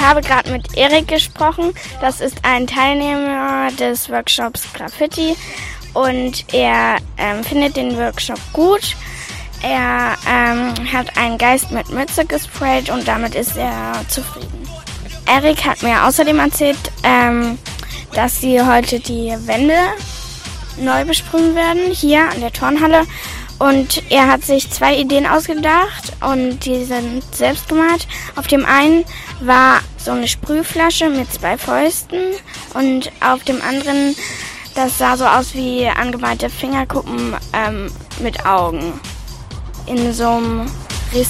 habe gerade mit Erik gesprochen. Das ist ein Teilnehmer des Workshops Graffiti und er findet den Workshop gut. Er hat einen Geist mit Mütze gesprayt und damit ist er zufrieden. Erik hat mir außerdem erzählt, dass sie heute die Wände neu besprühen werden, hier an der Turnhalle. Und er hat sich 2 Ideen ausgedacht und die sind selbst gemalt. Auf dem einen war so eine Sprühflasche mit 2 Fäusten und auf dem anderen, das sah so aus wie angemalte Fingerkuppen mit Augen. In so einem